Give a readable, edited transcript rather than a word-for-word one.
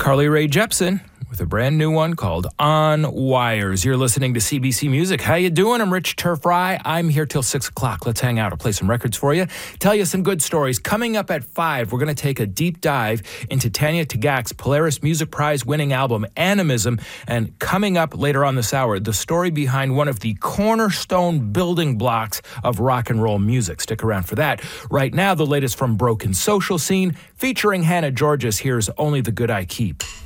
Carly Rae Jepsen with a brand new one called On Wires. You're listening to CBC Music. How you doing? I'm Rich Turfry. I'm here till 6 o'clock. Let's hang out. I'll play some records for you, tell you some good stories. Coming up at 5, we're going to take a deep dive into Tanya Tagaq's Polaris Music Prize winning album, Animism. And coming up later on this hour, the story behind one of the cornerstone building blocks of rock and roll music. Stick around for that. Right now, the latest from Broken Social Scene, featuring Hannah Georges. Here's Only the Good I Keep.